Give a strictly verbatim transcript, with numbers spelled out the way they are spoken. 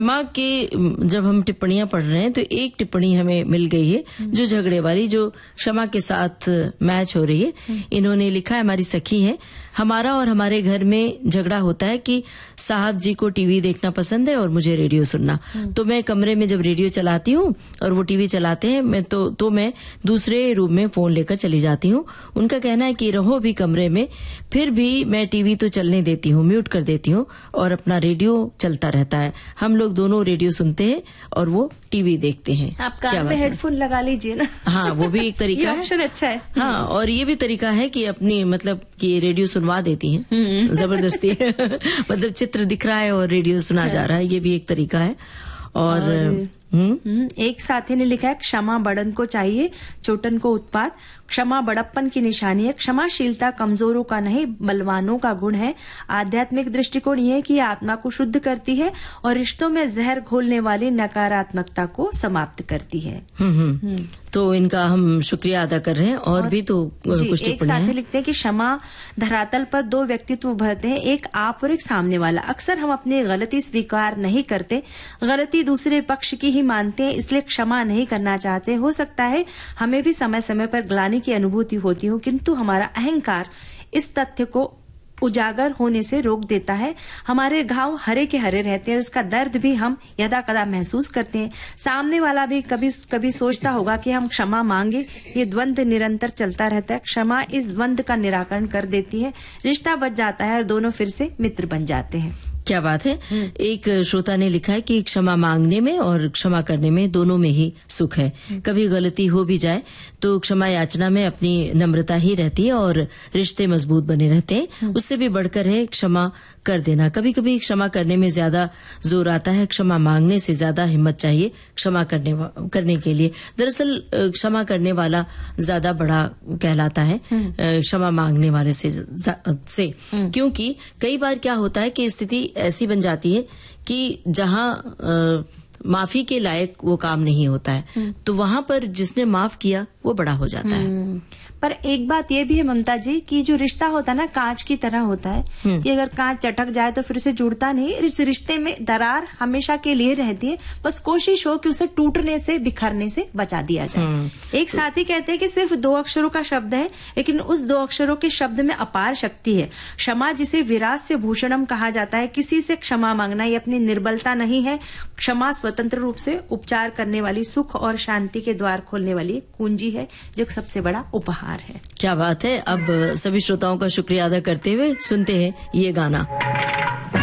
माँ के जब हम टिप्पणियां पढ़ रहे हैं तो एक टिप्पणी हमें मिल गई है जो झगड़े वाली, जो क्षमा के साथ मैच हो रही है। इन्होंने लिखा है, हमारी सखी है, हमारा और हमारे घर में झगड़ा होता है कि साहब जी को टीवी देखना पसंद है और मुझे रेडियो सुनना। तो मैं कमरे में जब रेडियो चलाती हूँ और वो टीवी चलाते हैं, मैं तो तो मैं दूसरे रूम में फोन लेकर चली जाती हूँ। उनका कहना है कि रहो भी कमरे में, फिर भी मैं टीवी तो चलने देती हूँ, म्यूट कर देती हूँ और अपना रेडियो चलता रहता है। हम लोग दोनों रेडियो सुनते हैं और वो टीवी देखते हैं। आप कान में हेडफोन लगा लीजिए ना। हाँ, वो भी एक तरीका है। ये ऑप्शन अच्छा है। हाँ, और ये भी तरीका है कि अपनी मतलब कि रेडियो सुनवा देती हैं जबरदस्ती। मतलब चित्र दिख रहा है और रेडियो सुना जा रहा है, ये भी एक तरीका है। और, और हम्म एक साथी ने लिखा है, क्षमा बड़न को चाहिए, चोटन को उत्पाद। क्षमा बड़प्पन की निशानी है। क्षमाशीलता कमजोरों का नहीं, बलवानों का गुण है। आध्यात्मिक दृष्टिकोण ये है कि आत्मा को शुद्ध करती है और रिश्तों में जहर घोलने वाली नकारात्मकता को समाप्त करती है। हम्म हम्म तो इनका हम शुक्रिया अदा कर रहे हैं। और, और भी तो कुछ एक साथी लिखते हैं कि क्षमा धरातल पर दो व्यक्तित्व उभरते हैं, एक आप और एक सामने वाला। अक्सर हम अपनी गलती स्वीकार नहीं करते, गलती दूसरे पक्ष की ही मानते हैं, इसलिए क्षमा नहीं करना चाहते। हो सकता है हमें भी समय समय पर ग्लानि की अनुभूति होती हो, किंतु हमारा अहंकार इस तथ्य को उजागर होने से रोक देता है। हमारे घाव हरे के हरे रहते हैं और इसका दर्द भी हम यदा कदा महसूस करते हैं। सामने वाला भी कभी कभी सोचता होगा कि हम क्षमा मांगे। ये द्वंद्व निरंतर चलता रहता है। क्षमा इस द्वंद्व का निराकरण कर देती है, रिश्ता बच जाता है और दोनों फिर से मित्र बन जाते हैं। क्या बात है। एक श्रोता ने लिखा है कि क्षमा मांगने में और क्षमा करने में दोनों में ही सुख है। कभी गलती हो भी जाए तो क्षमा याचना में अपनी नम्रता ही रहती है और रिश्ते मजबूत बने रहते हैं। उससे भी बढ़कर है क्षमा कर देना। कभी कभी क्षमा करने में ज्यादा जोर आता है, क्षमा मांगने से ज्यादा हिम्मत चाहिए क्षमा करने करने के लिए। दरअसल क्षमा करने वाला ज्यादा बड़ा कहलाता है क्षमा मांगने वाले से, से क्योंकि कई बार क्या होता है कि स्थिति ऐसी बन जाती है कि जहां आ, माफी के लायक वो काम नहीं होता है, तो वहां पर जिसने माफ किया वो बड़ा हो जाता है। पर एक बात ये भी है ममता जी कि जो रिश्ता होता है ना, कांच की तरह होता है कि अगर कांच चटक जाए तो फिर उसे जुड़ता नहीं। इस रिश्ते में दरार हमेशा के लिए रहती है, बस कोशिश हो कि उसे टूटने से, बिखरने से बचा दिया जाए। एक साथी कहते हैं कि सिर्फ दो अक्षरों का शब्द है, लेकिन उस दो अक्षरों के शब्द में अपार शक्ति है। क्षमा, जिसे विराट से भूषणम कहा जाता है, किसी से क्षमा मांगना ये अपनी निर्बलता नहीं है। क्षमा स्वतंत्र रूप से उपचार करने वाली, सुख और शांति के द्वार खोलने वाली कुंजी है, जो सबसे बड़ा उपहार है। क्या बात है। अब सभी श्रोताओं का शुक्रिया अदा करते हुए सुनते हैं ये गाना।